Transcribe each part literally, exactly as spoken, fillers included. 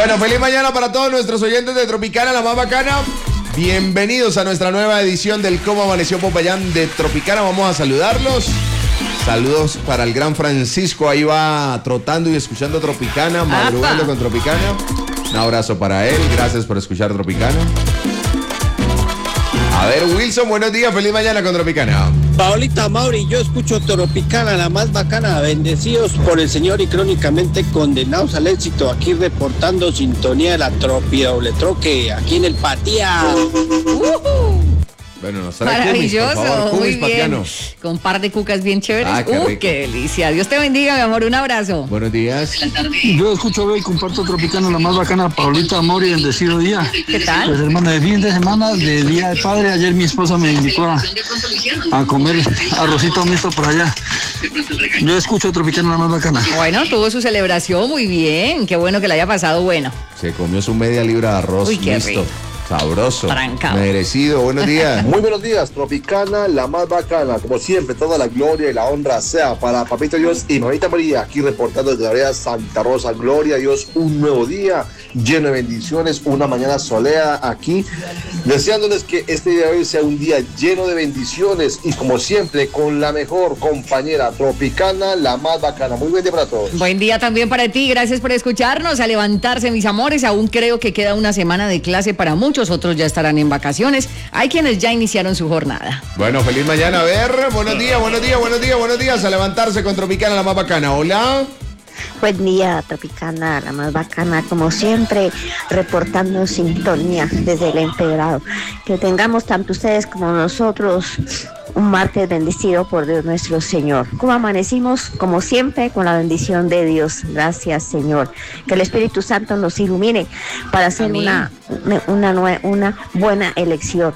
Bueno, feliz mañana para todos nuestros oyentes de Tropicana, la más bacana. Bienvenidos a nuestra nueva edición del Cómo Amaneció Popayán de Tropicana. Vamos a saludarlos. Saludos para el gran Francisco, ahí va trotando y escuchando Tropicana, madrugando con Tropicana. Un abrazo para él, gracias por escuchar Tropicana. A ver, Wilson, buenos días, feliz mañana con Tropicana. Paolita, Mauri, yo escucho Tropicana, la más bacana, bendecidos por el Señor y crónicamente condenados al éxito, aquí reportando sintonía de la Tropi doble troque, aquí en el Patía. Uh-huh. Bueno, nos trae maravilloso, Cumis, por favor, muy Cumis bien. Patiano. Con un par de cucas bien chéveres. Ah, qué ¡Uh, rico. qué delicia! Dios te bendiga, mi amor, un abrazo. Buenos días. Yo escucho hoy y comparto Tropicana, la más bacana, Paulita Amor y bendecido día. ¿Qué tal? Pues hermana, de fin de semana, de Día de Padre, ayer mi esposa me invitó a, a comer arrocito mixto por allá. Yo escucho Tropicana, la más bacana. Bueno, tuvo su celebración, muy bien. Qué bueno que le haya pasado bueno. Se comió su media libra de arroz. Uy, qué listo. rico. Sabroso. Trancado. Merecido. Buenos días. Muy buenos días, Tropicana, la más bacana. Como siempre, toda la gloria y la honra sea para Papito Dios y Mamita María, aquí reportando desde la área Santa Rosa. Gloria a Dios, un nuevo día lleno de bendiciones, una mañana soleada aquí, deseándoles que este día de hoy sea un día lleno de bendiciones y como siempre, con la mejor compañera Tropicana, la más bacana. Muy buen día para todos. Buen día también para ti, gracias por escucharnos, a levantarse, mis amores. Aún creo que queda una semana de clase para muchos, otros ya estarán en vacaciones. Hay quienes ya iniciaron su jornada. Bueno, feliz mañana. A ver, buenos días, buenos días, buenos días, buenos días. A levantarse con Tropicana, la más bacana. Hola. Buen día, Tropicana, la más bacana, como siempre, reportando sintonía desde el empedrado. Que tengamos tanto ustedes como nosotros un martes bendecido por Dios nuestro Señor. Como amanecimos, como siempre, con la bendición de Dios. Gracias, Señor. Que el Espíritu Santo nos ilumine para hacer una, una, una, una buena elección.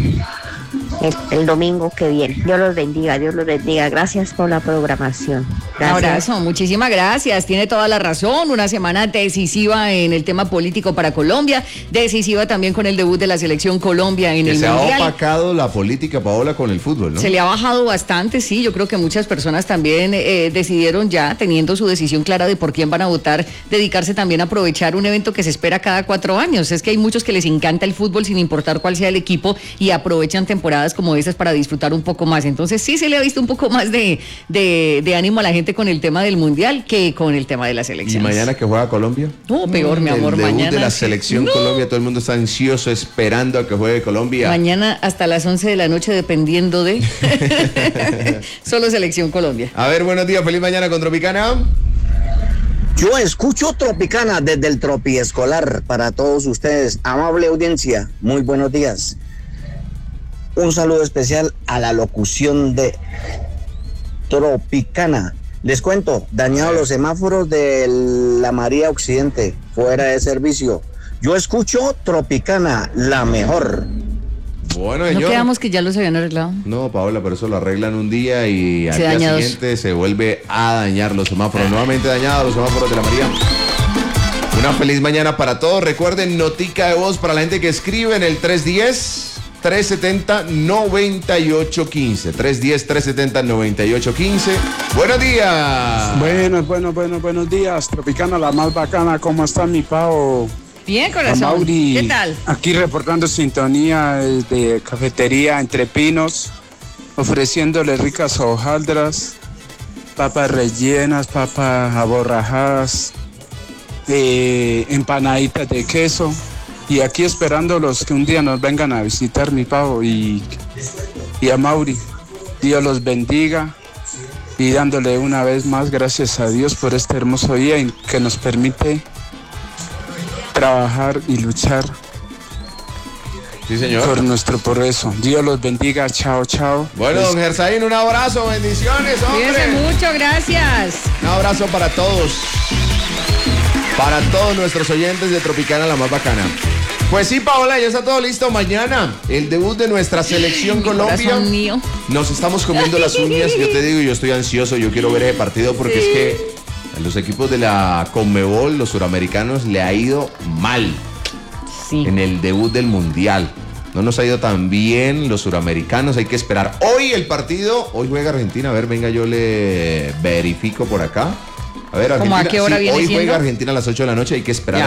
El, el domingo que viene. Dios los bendiga, Dios los bendiga. Gracias por la programación. Gracias. Un abrazo, muchísimas gracias. Tiene toda la razón. Una semana decisiva en el tema político para Colombia, decisiva también con el debut de la selección Colombia en que el se Mundial. ha opacado la política, Paola, con el fútbol, ¿no? Se le ha bajado bastante, sí. Yo creo que muchas personas también eh, decidieron ya, teniendo su decisión clara de por quién van a votar, dedicarse también a aprovechar un evento que se espera cada cuatro años. Es que hay muchos que les encanta el fútbol sin importar cuál sea el equipo y aprovechan temporadas como esas para disfrutar un poco más. Entonces sí se le ha visto un poco más de, de, de ánimo a la gente con el tema del Mundial que con el tema de la selección. ¿Y mañana que juega Colombia? No, peor, mi amor, el debut mañana de la sí. selección No. Colombia, todo el mundo está ansioso esperando a que juegue Colombia. Mañana hasta las once de la noche, dependiendo de... Solo selección Colombia. A ver, buenos días, feliz mañana con Tropicana. Yo escucho Tropicana desde el Tropi Escolar para todos ustedes. Amable audiencia, muy buenos días. Un saludo especial a la locución de Tropicana. Les cuento, dañados los semáforos de la María Occidente, fuera de servicio. Yo escucho Tropicana, la mejor. Bueno, ¿No señor. quedamos que ya los habían arreglado? No, Paola, pero eso lo arreglan un día y al Se día daña dos. siguiente se vuelve a dañar los semáforos. Nuevamente dañados los semáforos de la María. Una feliz mañana para todos. Recuerden, notica de voz para la gente que escribe en el tres uno cero, tres siete cero, nueve ocho uno cinco. tres uno cero, tres siete cero, nueve ocho uno cinco. Buenos días. Buenos, buenos, buenos, buenos días. Tropicana, la más bacana. ¿Cómo está mi Pao? Bien, corazón. Mauri, ¿Qué tal? aquí reportando sintonía de cafetería Entre Pinos, ofreciéndole ricas hojaldras, papas rellenas, papas aborrajadas, eh, empanaditas de queso. Y aquí esperándolos que un día nos vengan a visitar, mi Pavo, y, y a Mauri. Dios los bendiga y dándole una vez más gracias a Dios por este hermoso día y que nos permite trabajar y luchar Sí, señor. por nuestro progreso. Dios los bendiga. Chao, chao. Bueno, don Gersaín, un abrazo, bendiciones, Cuídense hombre. mucho, gracias. Un abrazo para todos. Para todos nuestros oyentes de Tropicana, la más bacana. Pues sí, Paola, ya está todo listo. Mañana, el debut de nuestra selección Mi Colombia. corazón mío. Nos estamos comiendo las uñas. Yo te digo, yo estoy ansioso. Yo quiero ver ese partido porque Sí. es que a los equipos de la Conmebol, los suramericanos, le ha ido mal Sí. en el debut del Mundial. No nos ha ido tan bien los suramericanos, hay que esperar. Hoy el partido, hoy juega Argentina. A ver, venga, yo le verifico por acá. A ver, ¿Cómo Argentina. a qué hora sí, viene hoy siendo? juega Argentina a las ocho de la noche, hay que esperar. Ya.